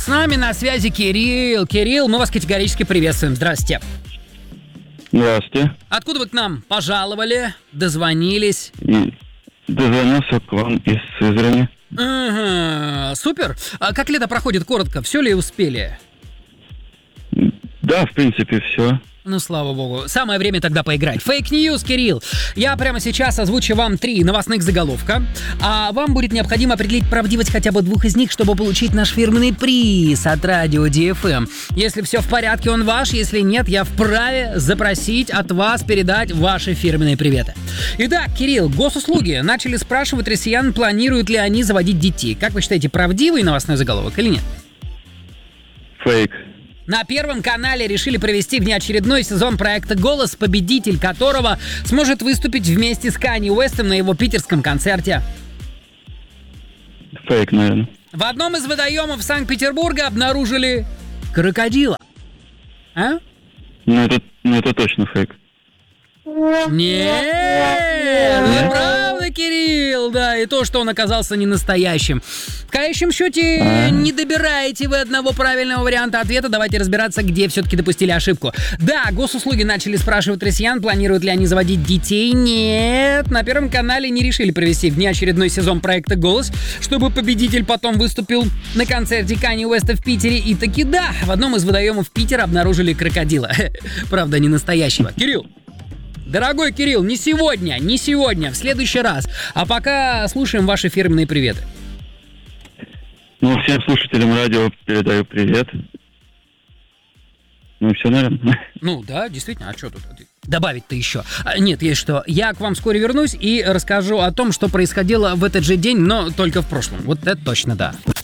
С нами на связи Кирилл. Кирилл, мы вас категорически приветствуем. Здрасте. Здравствуйте. Откуда вы к нам пожаловали, дозвонились? И дозвонился к вам из Сызрани. Ага, супер. А как лето проходит коротко? Все ли успели? Да, в принципе, все. Ну, слава богу. Самое время тогда поиграть. Фейк-ньюс, Кирилл. Я прямо сейчас озвучу вам 3 новостных заголовка, а вам будет необходимо определить правдивость хотя бы 2 из них, чтобы получить наш фирменный приз от радио DFM. Если все в порядке, он ваш. Если нет, я вправе запросить от вас передать ваши фирменные приветы. Итак, Кирилл, госуслуги начали спрашивать россиян, планируют ли они заводить детей. Как вы считаете, правдивый новостной заголовок или нет? Фейк. На Первом канале решили провести внеочередной сезон проекта «Голос», победитель которого сможет выступить вместе с Канье Уэстом на его питерском концерте. Фейк, наверное. В одном из водоемов Санкт-Петербурга обнаружили крокодила. А? Ну, это точно фейк. Нет, неправда, Кирилл, да, и то, что он оказался не настоящим. В конечном счете, не добираете вы одного правильного варианта ответа. Давайте разбираться, где все-таки допустили ошибку. Да, госуслуги начали спрашивать россиян, планируют ли они заводить детей. Нет, на Первом канале не решили провести внеочередной сезон проекта «Голос», чтобы победитель потом выступил на концерте Канье Уэста в Питере. И таки да, в одном из водоемов Питера обнаружили крокодила. Правда, не настоящего. Кирилл. Дорогой Кирилл, не сегодня, в следующий раз. А пока слушаем ваши фирменные приветы. Ну, всем слушателям радио передаю привет. Ну, все, наверное. Ну, да, действительно, а что тут добавить-то еще? Нет, есть что. Я к вам вскоре вернусь и расскажу о том, что происходило в этот же день, но только в прошлом. Вот это точно да.